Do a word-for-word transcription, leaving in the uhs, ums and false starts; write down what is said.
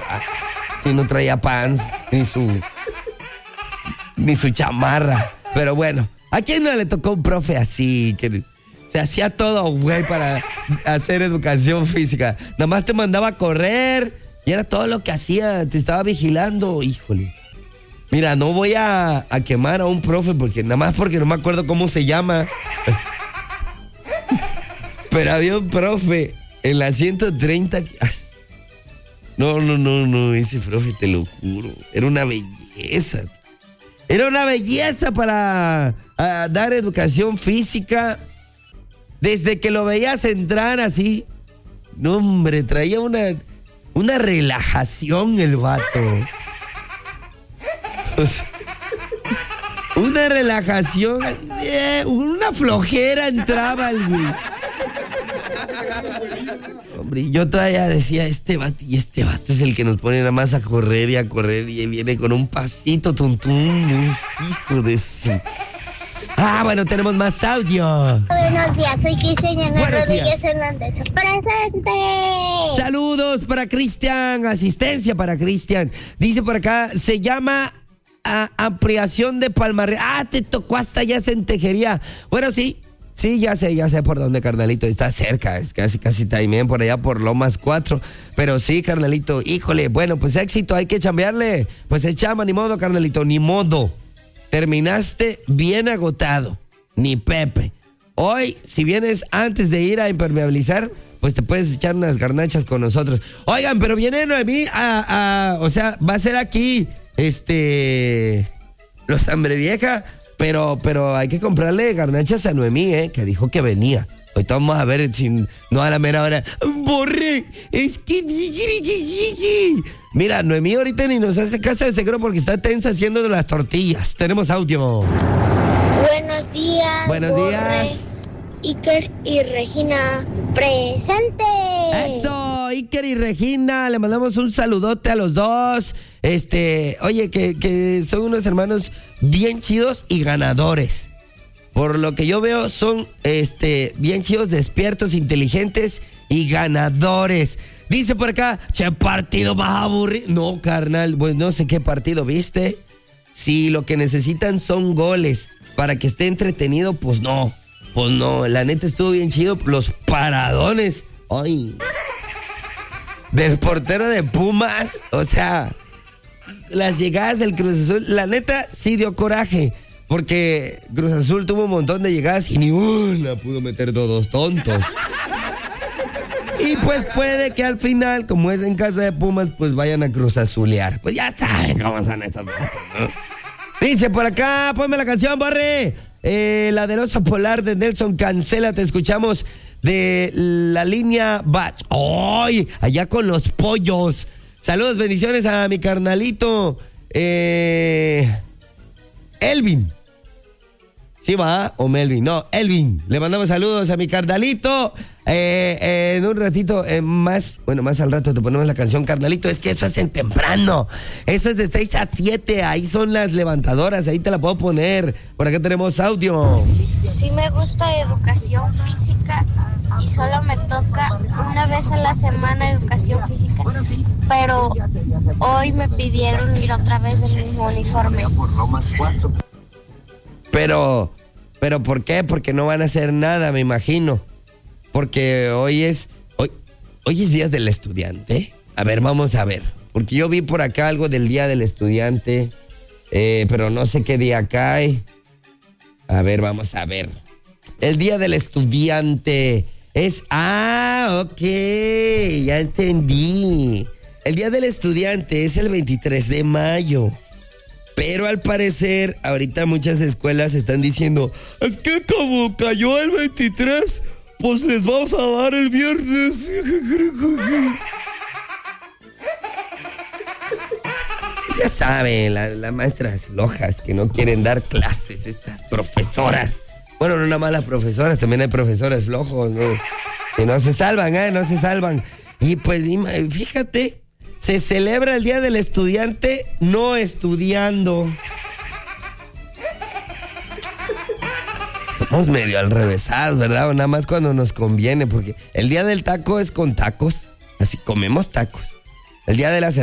Ah, si no traía pants, ni su, ni su chamarra. Pero bueno, ¿a quién no le tocó un profe así? Que se hacía todo, güey, para hacer educación física. Nada más te mandaba a correr y era todo lo que hacía. Te estaba vigilando, híjole. Mira, no voy a, a quemar a un profe porque nada más porque no me acuerdo cómo se llama. Pero había un profe en la ciento treinta. No, no, no, no, ese profe, te lo juro. Era una belleza. Era una belleza para a, dar educación física. Desde que lo veías entrar así. No, hombre, traía una, una relajación el vato. O sea, una relajación, eh, una flojera entraba el güey. Hombre, yo todavía decía, este vato, y este vato es el que nos pone nada más a correr y a correr y viene con un pasito tuntún, hijo de su... Ah, bueno, tenemos más audio. Buenos días, soy Cristian Buenos Rodríguez días. Hernández. ¡Presente! Saludos para Cristian, asistencia para Cristian. Dice por acá, se llama a, ampliación de Palmarés. Ah, te tocó hasta allá en Tejería. Bueno, sí, sí, ya sé, ya sé por dónde, carnalito. Está cerca, es casi, casi también por allá por Lomas cuatro. Pero sí, carnalito, híjole, bueno, pues éxito, hay que chambearle. Pues se chama, ni modo, carnalito, ni modo. Terminaste bien agotado, ni Pepe. Hoy, si vienes antes de ir a impermeabilizar, pues te puedes echar unas garnachas con nosotros. Oigan, pero viene Noemí a, a o sea, va a ser aquí, este, los hambre vieja, pero, pero hay que comprarle garnachas a Noemí, eh, que dijo que venía. Ahorita vamos a ver si no a la mera hora. Borre, es que... Mira, Noemí ahorita ni nos hace caso de seguro porque está tensa haciendo las tortillas. Tenemos audio. Buenos días. Buenos Borre, días. Iker y Regina, presente. Eso, Iker y Regina, le mandamos un saludote a los dos. Este, oye, que, que son unos hermanos bien chidos y ganadores. Por lo que yo veo, son este, bien chidos, despiertos, inteligentes y ganadores. Dice por acá, che, partido más aburrido. No, carnal, pues no sé qué partido, ¿viste? Si lo que necesitan son goles para que esté entretenido, pues no. Pues no, la neta estuvo bien chido. Los paradones, ay, del portero de Pumas, o sea, las llegadas del Cruz Azul, la neta sí dio coraje. Porque Cruz Azul tuvo un montón de llegadas y ni una pudo meter todos tontos. Y pues puede que al final, como es en casa de Pumas, pues vayan a Cruz Azulear. Pues ya saben cómo son esas cosas, ¿no? Dice por acá, ponme la canción, Borre. Eh, la del oso polar de Nelson Cancela, te escuchamos de la línea Batch. ¡Ay! Allá con los pollos. Saludos, bendiciones a mi carnalito. Eh... Elvin. ¿Sí va? ¿O Melvin? No, Elvin. Le mandamos saludos a mi carnalito. Eh, eh, en un ratito eh, más, bueno, más al rato te ponemos la canción, carnalito. Es que eso es en temprano. Eso es de seis a siete. Ahí son las levantadoras. Ahí te la puedo poner. Por acá tenemos audio. Sí me gusta educación física y solo me toca una vez a la semana educación física. Pero hoy me pidieron ir otra vez del mismo uniforme. Pero, pero ¿por qué? Porque no van a hacer nada, me imagino. Porque hoy es, hoy, hoy es día del estudiante. A ver, vamos a ver. Porque yo vi por acá algo del día del estudiante, eh, pero no sé qué día cae. A ver, vamos a ver. El día del estudiante es, ah, ok, ya entendí. El día del estudiante es el veintitrés de mayo. Pero al parecer, ahorita muchas escuelas están diciendo, es que como cayó el veintitrés, pues les vamos a dar el viernes. Ya saben, las la maestras flojas que no quieren dar clases, estas profesoras. Bueno, no nada más las profesoras, también hay profesores flojos, ¿no? Que no se salvan, ¿eh? No se salvan. Y pues, fíjate, se celebra el Día del Estudiante no estudiando. Somos medio al revésados, ¿verdad? O nada más cuando nos conviene, porque el Día del Taco es con tacos, así comemos tacos. El Día de la